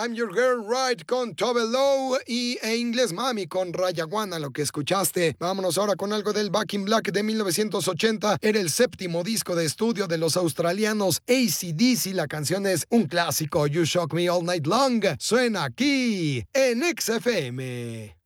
I'm Your Girl Right con Tove Lo e Inglés Mami con Rayaguana, lo que escuchaste. Vámonos ahora con algo del Back in Black de 1980. Era el séptimo disco de estudio de los australianos AC/DC. La canción es un clásico, You Shock Me All Night Long. Suena aquí en XFM.